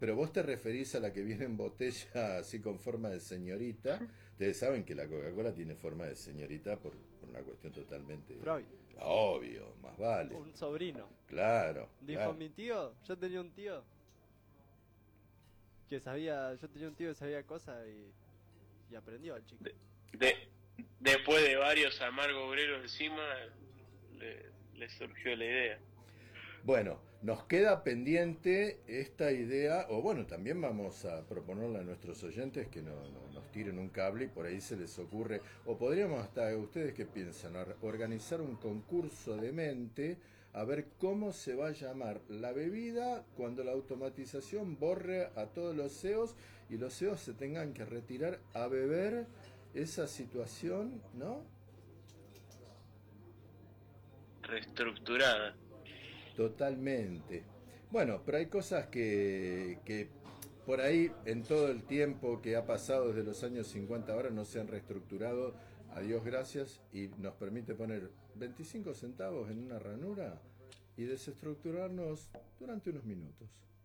Pero vos te referís a la que viene en botella así con forma de señorita. Ustedes saben que la Coca-Cola tiene forma de señorita por una cuestión totalmente Freud, obvio, más vale. un sobrino. Claro, Dijo claro. mi tío, yo tenía un tío que sabía, yo tenía un tío que sabía cosas y aprendió al chico. De, de- Después de varios amargos obreros encima, le surgió la idea. Bueno, nos queda pendiente esta idea, o bueno, también vamos a proponerle a nuestros oyentes que nos tiren un cable y por ahí se les ocurre, o podríamos hasta, ustedes qué piensan, organizar un concurso de mente a ver cómo se va a llamar la bebida cuando la automatización borre a todos los CEOs y los CEOs se tengan que retirar a beber esa situación, ¿no? Reestructurada. Totalmente. Bueno, pero hay cosas que por ahí en todo el tiempo que ha pasado desde los años 50 ahora no se han reestructurado, a Dios gracias, y nos permite poner 25 centavos en una ranura y desestructurarnos durante unos minutos.